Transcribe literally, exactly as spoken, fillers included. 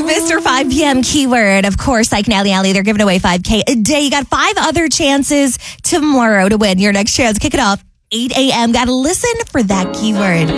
Mister five p.m. keyword. Of course, like Nally Alley, they're giving away five K a day. You got five other chances tomorrow to win your next chance. Kick it off eight a.m. Got to listen for that keyword.